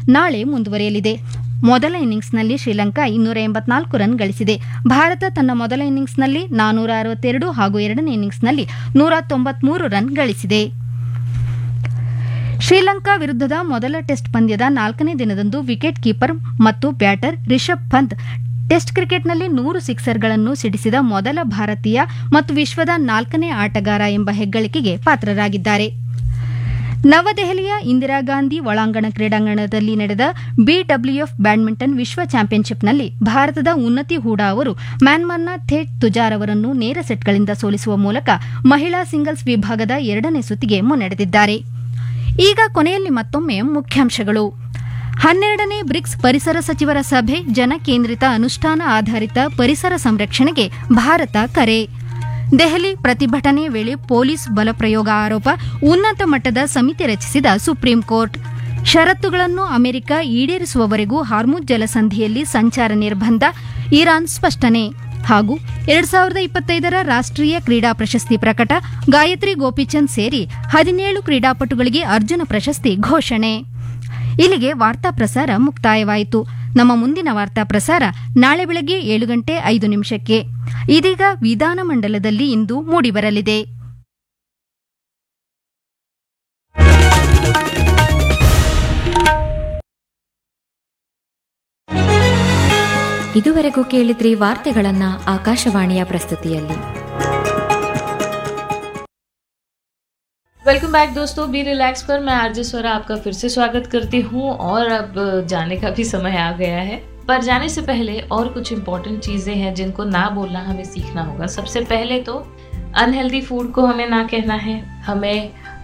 ನಾಳೆ ಮುಂದುವರಿಯಲಿದೆ. ಮೊದಲ ಇನ್ನಿಂಗ್ಸ್ನಲ್ಲಿ ಶ್ರೀಲಂಕಾ 284 ರನ್ ಗಳಿಸಿದೆ. ಭಾರತ ತನ್ನ ಮೊದಲ ಇನ್ನಿಂಗ್ಸ್ನಲ್ಲಿ 462 ಹಾಗೂ ಎರಡನೇ ಇನ್ನಿಂಗ್ಸ್ನಲ್ಲಿ 193 ರನ್ ಗಳಿಸಿದೆ. ಶ್ರೀಲಂಕಾ ವಿರುದ್ಧದ ಮೊದಲ ಟೆಸ್ಟ್ ಪಂದ್ಯದ 4ನೇ ದಿನದಂದು ವಿಕೆಟ್ ಕೀಪರ್ ಮತ್ತು ಬ್ಯಾಟರ್ ರಿಷಬ್ ಪಂತ್ ಟೆಸ್ಟ್ ಕ್ರಿಕೆಟ್ನಲ್ಲಿ 100 ಸಿಕ್ಸರ್ಗಳನ್ನು ಸಿಡಿಸಿದ ಮೊದಲ ಭಾರತೀಯ ಮತ್ತು ವಿಶ್ವದ 4ನೇ ಆಟಗಾರ ಎಂಬ ಹೆಗ್ಗಳಿಕೆಗೆ ಪಾತ್ರರಾಗಿದ್ದಾರೆ. ನವದೆಹಲಿಯ ಇಂದಿರಾ ಗಾಂಧಿ ಒಳಾಂಗಣ ಕ್ರೀಡಾಂಗಣದಲ್ಲಿ ನಡೆದ ಬಿಡಬ್ಲ್ಯೂಎಫ್ ಬ್ಯಾಡ್ಮಿಂಟನ್ ವಿಶ್ವ ಚಾಂಪಿಯನ್ಶಿಪ್ನಲ್ಲಿ ಭಾರತದ ಉನ್ನತಿ ಹೂಡಾ ಅವರು ಮ್ಯಾನ್ಮಾರ್ನ ಥೇಟ್ ತುಜಾರ್ ಅವರನ್ನು ನೇರ ಸೆಟ್ಗಳಿಂದ ಸೋಲಿಸುವ ಮೂಲಕ ಮಹಿಳಾ ಸಿಂಗಲ್ಸ್ ವಿಭಾಗದ 2ನೇ ಸುತ್ತಿಗೆ ಮುನ್ನಡೆದಿದ್ದಾರೆ. ಈಗ ಕೊನೆಯಲ್ಲಿ ಮತ್ತೊಮ್ಮೆ ಮುಖ್ಯಾಂಶಗಳು. 12ನೇ ಬ್ರಿಕ್ಸ್ ಪರಿಸರ ಸಚಿವರ ಸಭೆ, ಜನಕೇಂದ್ರಿತ ಅನುಷ್ಠಾನ ಆಧಾರಿತ ಪರಿಸರ ಸಂರಕ್ಷಣೆಗೆ ಭಾರತ ಕರೆ. ದೆಹಲಿ ಪ್ರತಿಭಟನೆ ವೇಳೆ ಪೊಲೀಸ್ ಬಲಪ್ರಯೋಗ ಆರೋಪ, ಉನ್ನತ ಮಟ್ಟದ ಸಮಿತಿ ರಚಿಸಿದ ಸುಪ್ರೀಂ ಕೋರ್ಟ್. ಷರತ್ತುಗಳನ್ನು ಅಮೆರಿಕ ಈಡೇರಿಸುವವರೆಗೂ ಹಾರ್ಮುಜ್ ಜಲಸಂಧಿಯಲ್ಲಿ ಸಂಚಾರ ನಿರ್ಬಂಧ, ಇರಾನ್ ಸ್ಪಷ್ಟನೆ. ಹಾಗೂ 2025ರ ರಾಷ್ಟ್ರೀಯ ಕ್ರೀಡಾ ಪ್ರಶಸ್ತಿ ಪ್ರಕಟ, ಗಾಯತ್ರಿ ಗೋಪಿಚಂದ್ ಸೇರಿ 17 ಕ್ರೀಡಾಪಟುಗಳಿಗೆ ಅರ್ಜುನ ಪ್ರಶಸ್ತಿ ಘೋಷಣೆ. ಇಲ್ಲಿಗೆ ವಾರ್ತಾ ಪ್ರಸಾರ ಮುಕ್ತಾಯವಾಯಿತು. ನಮ್ಮ ಮುಂದಿನ ವಾರ್ತಾ ಪ್ರಸಾರ ನಾಳೆ ಬೆಳಗ್ಗೆ 7:05. ಇದೀಗ ವಿಧಾನಮಂಡಲದಲ್ಲಿ ಇಂದು ಮೂಡಿಬರಲಿದೆ. ಇದುವರೆಗೂ ಕೇಳಿದ್ರಿ ವಾರ್ತೆಗಳನ್ನ ಆಕಾಶವಾಣಿಯ ಪ್ರಸ್ತುತಿಯಲ್ಲಿ. वेलकम बैक दोस्तों, बी रिलैक्स पर मैं आरजे स्वरा आपका फिर से स्वागत करती हूँ और अब जाने का भी समय आ गया है। पर जाने से पहले और कुछ इम्पोर्टेंट चीज़ें हैं जिनको ना बोलना हमें सीखना होगा। सबसे पहले तो अनहेल्दी फूड को हमें ना कहना है। हमें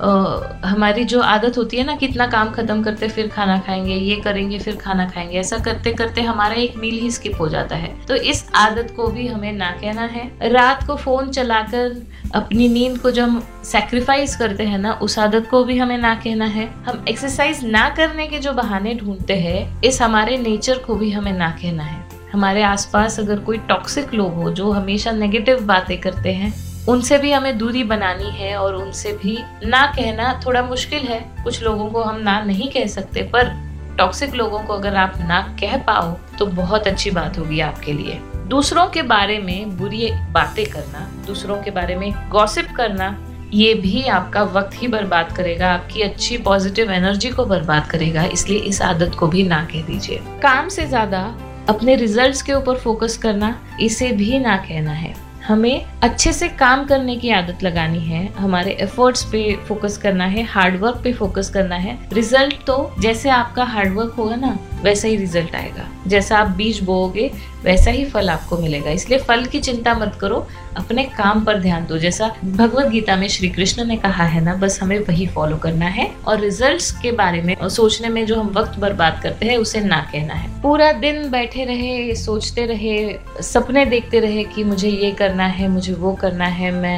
हमारी जो आदत होती है ना, कितना काम खत्म करते फिर खाना खाएंगे, ये करेंगे फिर खाना खाएंगे, ऐसा करते करते हमारा एक मील ही स्किप हो जाता है। तो इस आदत को भी हमें ना कहना है। रात को फोन चलाकर अपनी नींद को जो हम सैक्रिफाइस करते हैं ना, उस आदत को भी हमें ना कहना है। हम एक्सरसाइज ना करने के जो बहाने ढूंढते हैं, इस हमारे नेचर को भी हमें ना कहना है। हमारे आसपास अगर कोई टॉक्सिक लोग हो जो हमेशा नेगेटिव बातें करते हैं, उनसे भी हमें दूरी बनानी है और उनसे भी ना कहना थोड़ा मुश्किल है। कुछ लोगों को हम ना नहीं कह सकते, पर टॉक्सिक लोगों को अगर आप ना कह पाओ तो बहुत अच्छी बात होगी आपके लिए। दूसरों के बारे में बुरी बातें करना, दूसरों के बारे में गॉसिप करना, ये भी आपका वक्त ही बर्बाद करेगा, आपकी अच्छी पॉजिटिव एनर्जी को बर्बाद करेगा। इसलिए इस आदत को भी ना कह दीजिए। काम से ज्यादा अपने रिजल्ट्स के ऊपर फोकस करना, इसे भी ना कहना है। हमें अच्छे से काम करने की आदत लगानी है, हमारे एफर्ट्स पे फोकस करना है, हार्डवर्क पे फोकस करना है। रिजल्ट तो जैसे आपका हार्डवर्क होगा ना, वैसा ही रिजल्ट आएगा। जैसा आप बीज बोओगे वैसा ही फल आपको मिलेगा। इसलिए फल की चिंता मत करो, अपने काम पर ध्यान दो। जैसा भगवत गीता में श्री कृष्ण ने कहा है ना, बस हमें वही फॉलो करना है। और रिजल्ट्स के बारे में सोचने में जो हम वक्त बर्बाद करते हैं, उसे ना कहना है। पूरा दिन बैठे रहे, सोचते रहे, सपने देखते रहे कि मुझे ये करना है, मुझे वो करना है, मैं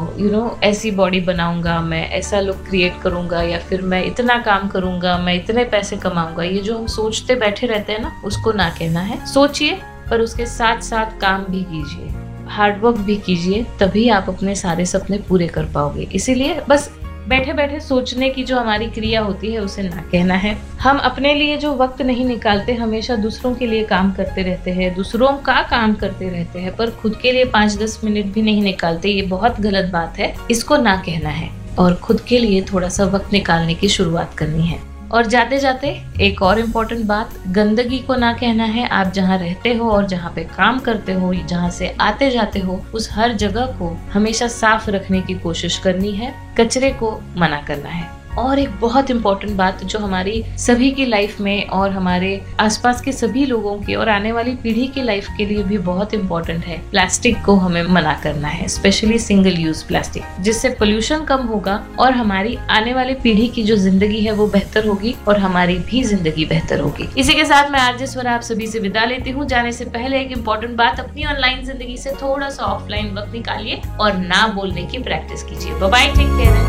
ऐसी बॉडी बनाऊंगा, मैं ऐसा लुक क्रिएट करूंगा, या फिर मैं इतना काम करूंगा, मैं इतने पैसे कमाऊंगा, ये जो हम सोचते बैठे रहते हैं ना, उसको ना कहना है। सोचिए, पर उसके साथ साथ काम भी कीजिए, हार्डवर्क भी कीजिए, तभी आप अपने सारे सपने पूरे कर पाओगे। इसीलिए बस बैठे बैठे सोचने की जो हमारी क्रिया होती है, उसे ना कहना है। हम अपने लिए जो वक्त नहीं निकालते, हमेशा दूसरों के लिए काम करते रहते हैं, दूसरों का काम करते रहते हैं, पर खुद के लिए 5-10 मिनट भी नहीं निकालते। ये बहुत गलत बात है, इसको ना कहना है और खुद के लिए थोड़ा सा वक्त निकालने की शुरुआत करनी है। और जाते जाते एक और इम्पोर्टेंट बात, गंदगी को ना कहना है। आप जहाँ रहते हो और जहाँ पे काम करते हो, जहाँ से आते जाते हो, उस हर जगह को हमेशा साफ रखने की कोशिश करनी है, कचरे को मना करना है। और एक बहुत इम्पोर्टेंट बात जो हमारी सभी की लाइफ में और हमारे आसपास के सभी लोगों की और आने वाली पीढ़ी की लाइफ के लिए भी बहुत इम्पोर्टेंट है, प्लास्टिक को हमें मना करना है, स्पेशली सिंगल यूज प्लास्टिक, जिससे पोल्यूशन कम होगा और हमारी आने वाली पीढ़ी की जो जिंदगी है वो बेहतर होगी और हमारी भी जिंदगी बेहतर होगी। इसी के साथ मैं आरजे स्वरा आप सभी से विदा लेती हूँ। जाने से पहले एक इम्पोर्टेंट बात, अपनी ऑनलाइन जिंदगी से थोड़ा सा ऑफलाइन वक्त निकालिए और ना बोलने की प्रैक्टिस कीजिए। Bye bye, take care.